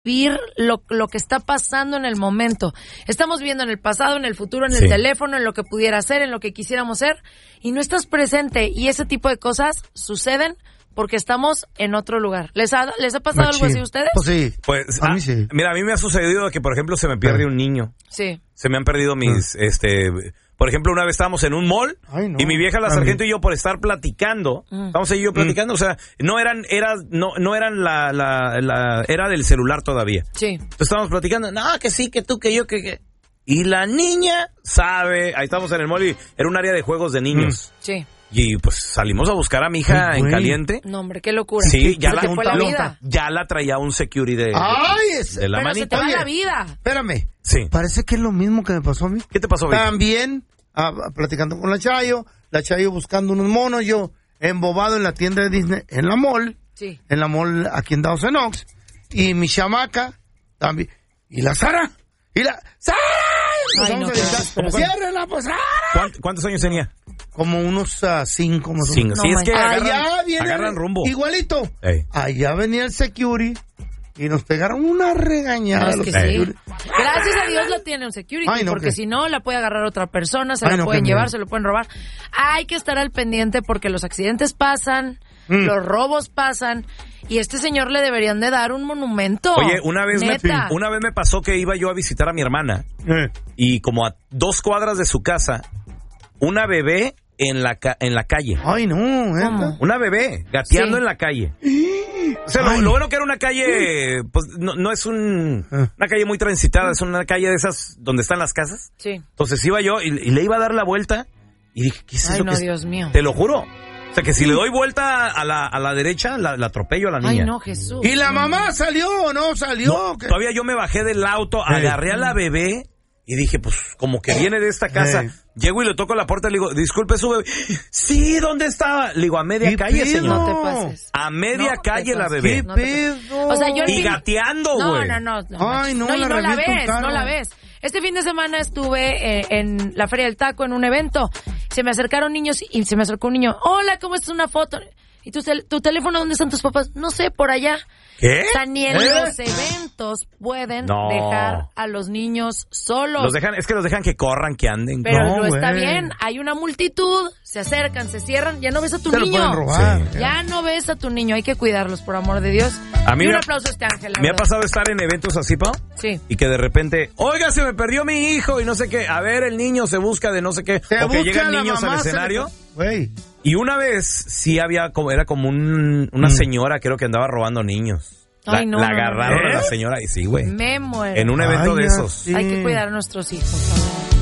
vivir lo que está pasando en el momento. Estamos viviendo en el pasado, en el futuro, en el teléfono, en lo que pudiera ser, en lo que quisiéramos ser, y no estás presente. Y ese tipo de cosas suceden porque estamos en otro lugar. ¿Les ha pasado algo así a ustedes? Pues sí. Pues, a mí sí. Mira, a mí me ha sucedido que, por ejemplo, se me pierde un niño. Sí. Se me han perdido mis, por ejemplo, una vez estábamos en un mall y mi vieja, la sargento, y yo, por estar platicando, estamos ahí yo platicando, o sea, no eran era del celular todavía. Sí. Entonces estábamos platicando, no, que sí, que tú, que yo, que. Y la niña sabe, ahí estamos en el mall y era un área de juegos de niños. Sí. Y pues salimos a buscar a mi hija en caliente. No, hombre, qué locura. Sí, ya fue la vida. ya la traía un security de la manita. Se te va la vida. Espérame. Sí. Parece que es lo mismo que me pasó a mí. ¿Qué te pasó, Vic? También, platicando con la Chayo buscando unos monos, yo embobado en la tienda de Disney, en la mall, aquí en Dawson Oaks, y mi chamaca también, y la Sara, ¡Sara! ¡Ciérrenla, pues, Sara! ¿Cuántos años tenía? Como unos 5 más o menos. menos. Sí, es que agarran rumbo. Igualito. Allá venía el security y nos pegaron una regañada. No, es que sí. Gracias a Dios la tiene un security, porque si no la puede agarrar otra persona, se la pueden llevar, se lo pueden robar. Hay que estar al pendiente porque los accidentes pasan, los robos pasan, y a este señor le deberían de dar un monumento. Oye, una vez me pasó que iba yo a visitar a mi hermana y como a 2 cuadras de su casa, una bebé en la calle. Ay, no. Una bebé gateando en la calle. O sea, lo bueno que era una calle, pues no es una calle muy transitada, es una calle de esas donde están las casas. Sí. Entonces iba yo y le iba a dar la vuelta y dije, ¿qué es eso? Ay, no, Dios mío. Te lo juro. O sea, que si le doy vuelta a la derecha, la atropello a la niña. Ay, no, Jesús. ¿Y la mamá salió o no salió? No, todavía yo me bajé del auto, agarré a la bebé y dije, pues, como que viene de esta casa. Llego y le toco la puerta y le digo, disculpe, su bebé. Sí, ¿dónde estaba? Le digo, a media calle, señor. No te pases. A media calle la bebé. ¿Qué pedo? O sea, yo y gateando, güey. No. Ay, no, y no la ves. Este fin de semana estuve en la Feria del Taco en un evento. Se me acercaron niños y se me acercó un niño. Hola, ¿cómo es una foto? ¿Y tu teléfono dónde están tus papás? No sé, por allá. ¿Qué? O sea, ni en los eventos pueden dejar a los niños solos. Es que los dejan que corran, que anden. Pero está bien. Hay una multitud, se acercan, se cierran, ya no ves a tu niño. Lo pueden robar. Sí. Ya no ves a tu niño, hay que cuidarlos, por amor de Dios. A mí y un aplauso a este Ángel. Me ha pasado estar en eventos así, Pau. Sí. Y que de repente, oiga, se me perdió mi hijo y no sé qué. A ver, el niño se busca de no sé qué. O que llegan niños al escenario. Y una vez sí era como una señora, creo que andaba robando niños. La agarraron a la señora y sí, güey. Me muero. En un evento de esos. Hay que cuidar a nuestros hijos.